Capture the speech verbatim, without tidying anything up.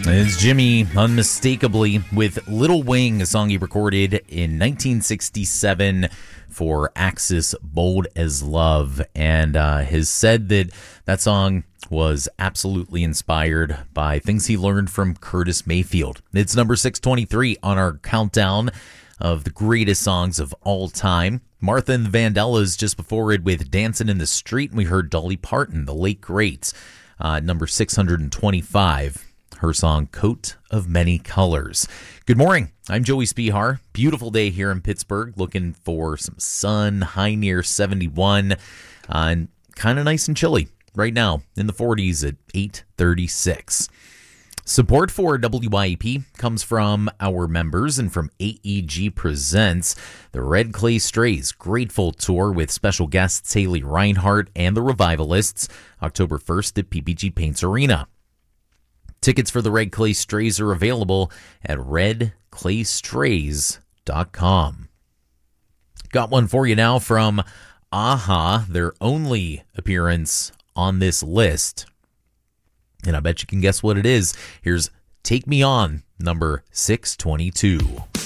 It's Jimmy, unmistakably, with Little Wing, a song he recorded in nineteen sixty-seven for Axis Bold as Love, and uh, has said that that song was absolutely inspired by things he learned from Curtis Mayfield. It's number six twenty-three on our countdown of the greatest songs of all time. Martha and the Vandellas just before it with Dancing in the Street, and we heard Dolly Parton, the late greats, uh, number six twenty-five. Her song, Coat of Many Colors. Good morning. I'm Joey Spihar. Beautiful day here in Pittsburgh. Looking for some sun, high near seventy-one, uh, and kind of nice and chilly right now in the forties at eight thirty-six. Support for W Y E P comes from our members and from A E G Presents the Red Clay Strays Grateful Tour with special guests Haley Reinhart and the Revivalists, October first at P P G Paints Arena. Tickets for the Red Clay Strays are available at red clay strays dot com. Got one for you now from a-ha, their only appearance on this list. And I bet you can guess what it is. Here's Take Me On, number six twenty-two.